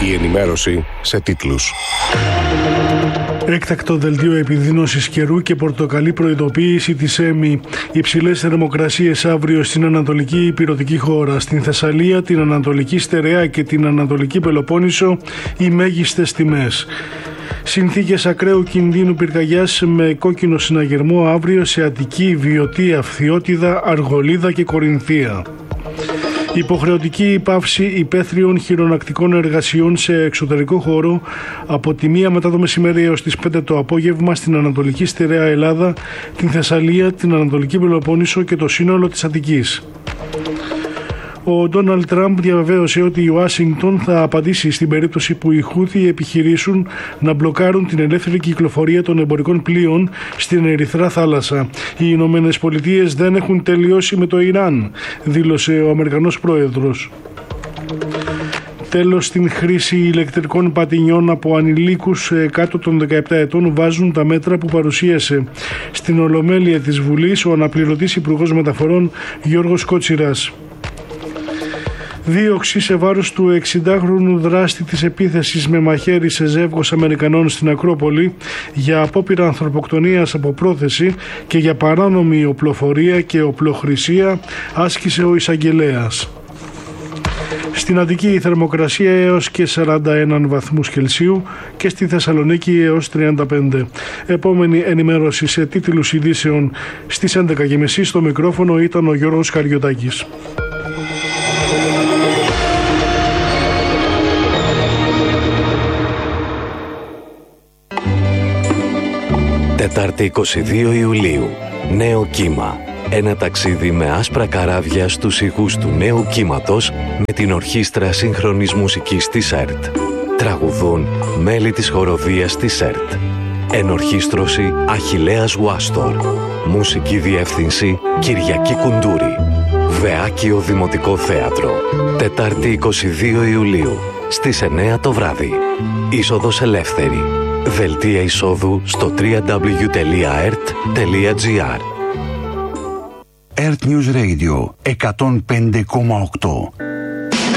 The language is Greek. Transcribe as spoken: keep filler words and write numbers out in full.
Η ενημέρωση σε τίτλους. Έκτακτο δελτίο επιδείνωσης καιρού και πορτοκαλί προειδοποίηση της ΕΜΗ. Υψηλές θερμοκρασίες αύριο στην Ανατολική Ηπειρωτική χώρα. Στην Θεσσαλία, την Ανατολική Στερεά και την Ανατολική Πελοπόννησο οι μέγιστες τιμές. Συνθήκες ακραίου κινδύνου πυρκαγιάς με κόκκινο συναγερμό αύριο σε Αττική, Βιωτία, Φθιώτιδα, Αργολίδα και Κορινθία. Υποχρεωτική πάυση υπαίθριων χειρονακτικών εργασιών σε εξωτερικό χώρο από τη μία μετά το μεσημέρι έως τις πέντε το απόγευμα στην Ανατολική Στερεά Ελλάδα, την Θεσσαλία, την Ανατολική Πελοπόννησο και το σύνολο της Αττικής. Ο Ντόναλντ Τραμπ διαβεβαίωσε ότι η Ουάσιγκτον θα απαντήσει στην περίπτωση που οι Χούθι επιχειρήσουν να μπλοκάρουν την ελεύθερη κυκλοφορία των εμπορικών πλοίων στην Ερυθρά θάλασσα. Οι Ηνωμένες Πολιτείες δεν έχουν τελειώσει με το Ιράν, δήλωσε ο Αμερικανός πρόεδρος. Τέλος, στην χρήση ηλεκτρικών πατινιών από ανηλίκους κάτω των δεκαεπτά ετών βάζουν τα μέτρα που παρουσίασε στην Ολομέλεια της Βουλής ο αναπληρωτής Υπουργός Μεταφορών Γιώργος Κότσιρας. Δίωξη σε βάρος του εξηντάχρονου δράστη της επίθεσης με μαχαίρι σε ζεύγος Αμερικανών στην Ακρόπολη για απόπειρα ανθρωποκτονίας από πρόθεση και για παράνομη οπλοφορία και οπλοχρησία άσκησε ο εισαγγελέας. Στην Αττική η θερμοκρασία έως και σαράντα ένα βαθμούς Κελσίου και στη Θεσσαλονίκη έως τριάντα πέντε. Επόμενη ενημέρωση σε τίτλους ειδήσεων στις έντεκα και μισή. Στο μικρόφωνο ήταν ο Γιώργος Καριωτάκης. Τετάρτη είκοσι δύο Ιουλίου. Νέο κύμα. Ένα ταξίδι με άσπρα καράβια στους ηχούς του νέου κύματος με την Ορχήστρα Σύγχρονης Μουσικής της ΕΡΤ. Τραγουδούν μέλη της χοροδίας της ΕΡΤ. Ενορχήστρωση Αχιλλέας Γουάστορ. Μουσική διεύθυνση Κυριακή Κουντούρη. Βεάκιο Δημοτικό Θέατρο. Τετάρτη είκοσι δύο Ιουλίου στις εννέα το βράδυ. Είσοδος ελεύθερη. Δελτία εισόδου στο double-u double-u double-u τελεία e r t τελεία g r. ΕΡΤ News Radio εκατόν πέντε κόμμα οκτώ.